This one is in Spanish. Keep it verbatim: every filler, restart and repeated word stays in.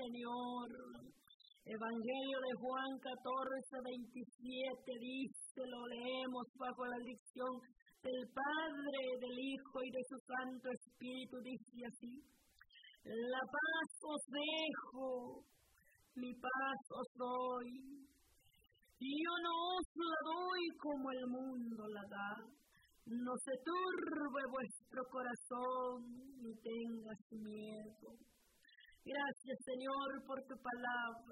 Señor. Evangelio de Juan catorce, veintisiete dice, lo leemos bajo la dicción del Padre, del Hijo y de su Santo Espíritu, dice así: la paz os dejo, mi paz os doy. Yo no os la doy como el mundo la da. No se turbe vuestro corazón, ni tengas miedo. Gracias, Señor, por tu palabra.